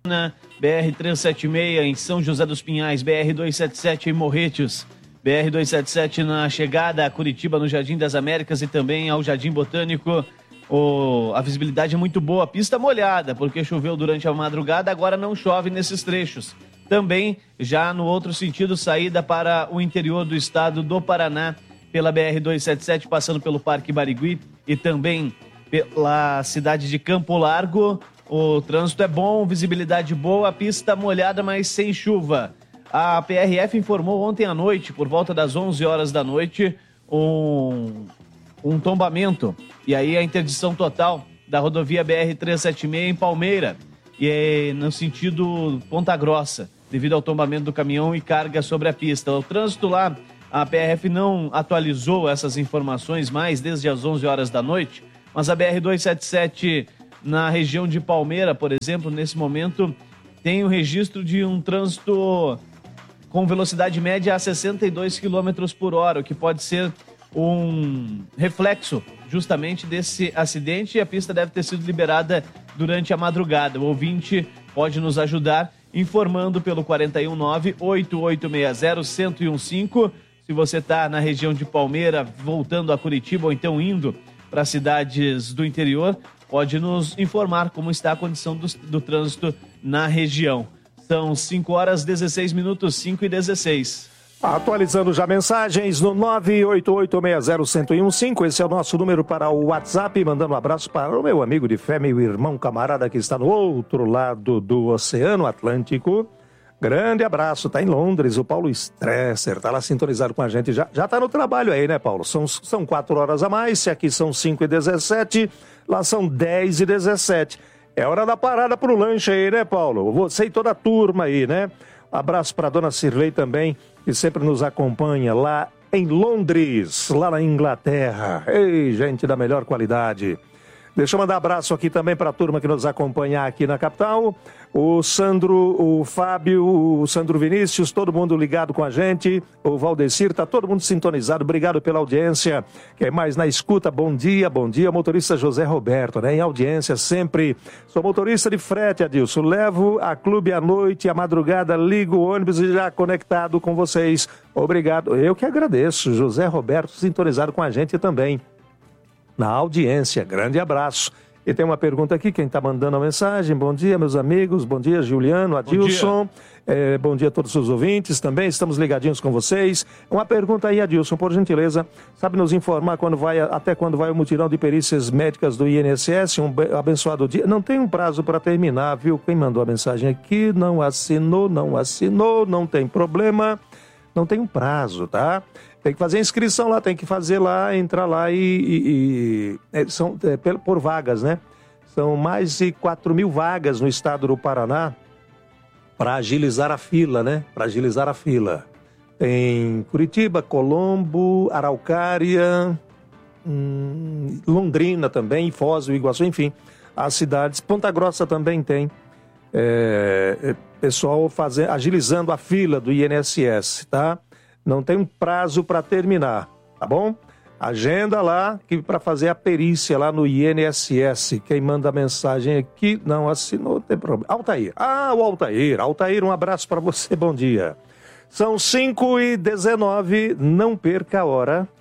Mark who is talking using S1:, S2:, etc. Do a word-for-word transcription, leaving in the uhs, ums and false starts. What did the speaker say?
S1: B R trezentos e setenta e seis em São José dos Pinhais, B R duzentos e setenta e sete em Morretes, B R duzentos e setenta e sete na chegada a Curitiba, no Jardim das Américas e também ao Jardim Botânico. O, a visibilidade é muito boa, pista molhada, porque choveu durante a madrugada, agora não chove nesses trechos. Também, já no outro sentido, saída para o interior do estado do Paraná, pela B R duzentos e setenta e sete, passando pelo Parque Barigui e também pela cidade de Campo Largo. O trânsito é bom, visibilidade boa, pista molhada, mas sem chuva. A P R F informou ontem à noite, por volta das onze horas da noite, um, um tombamento. E aí a interdição total da rodovia B R trezentos e setenta e seis em Palmeira, e é no sentido Ponta Grossa, devido ao tombamento do caminhão e carga sobre a pista. O trânsito lá, a P R F não atualizou essas informações mais desde as onze horas da noite, mas a B R duzentos e setenta e sete na região de Palmeira, por exemplo, nesse momento tem o registro de um trânsito com velocidade média a sessenta e dois quilômetros por hora, o que pode ser um reflexo justamente desse acidente, e a pista deve ter sido liberada durante a madrugada. O ouvinte pode nos ajudar informando pelo quatro um nove, oito oito seis zero, um zero um cinco. Se você está na região de Palmeira, voltando a Curitiba ou então indo para cidades do interior, pode nos informar como está a condição do, do trânsito na região. São cinco horas, dezesseis minutos, cinco e dezesseis.
S2: Atualizando já mensagens no nove oito oito seis zero, um zero um cinco. Esse é o nosso número para o WhatsApp. Mandando um abraço para o meu amigo de fé, meu irmão camarada que está no outro lado do Oceano Atlântico. Grande abraço, está em Londres, o Paulo Stresser, está lá sintonizado com a gente. Já já está no trabalho aí, né, Paulo? São, são quatro horas a mais, se aqui são cinco e dezessete, lá são dez e dezessete. É hora da parada pro lanche aí, né, Paulo? Você e toda a turma aí, né? Abraço para a dona Cirlei também, que sempre nos acompanha lá em Londres, lá na Inglaterra. Ei, gente da melhor qualidade. Deixa eu mandar abraço aqui também para a turma que nos acompanha aqui na capital. O Sandro, o Fábio, o Sandro Vinícius, todo mundo ligado com a gente. O Valdecir, tá todo mundo sintonizado. Obrigado pela audiência. Quem mais na escuta? Bom dia, bom dia. Motorista José Roberto, né? Em audiência sempre. Sou motorista de frete, Adilson. Levo a clube à noite, à madrugada, ligo o ônibus e já conectado com vocês. Obrigado. Eu que agradeço. José Roberto sintonizado com a gente também na audiência. Grande abraço. E tem uma pergunta aqui, quem está mandando a mensagem. Bom dia, meus amigos. Bom dia, Juliano, Adilson. Bom dia. É, bom dia a todos os ouvintes também. Estamos ligadinhos com vocês. Uma pergunta aí, Adilson, por gentileza. Sabe nos informar quando vai, até quando vai o mutirão de perícias médicas do I N S S? Um abençoado dia. Não tem um prazo para terminar, viu? Quem mandou a mensagem aqui não assinou, não assinou, não tem problema. Não tem um prazo, tá? Tem que fazer inscrição lá, tem que fazer lá, entrar lá e... e, e é, são é, por vagas, né? São mais de quatro mil vagas no estado do Paraná para agilizar a fila, né? Para agilizar a fila. Tem Curitiba, Colombo, Araucária, hum, Londrina também, Foz do Iguaçu, enfim. As cidades, Ponta Grossa também tem. É, é, pessoal fazer, agilizando a fila do I N S S, tá? Não tem um prazo para terminar, tá bom? Agenda lá que para fazer a perícia lá no I N S S. Quem manda a mensagem aqui não assinou, não tem problema. Altair. Ah, o Altair. Altair, um abraço para você, bom dia. São cinco e dezenove, não perca a hora.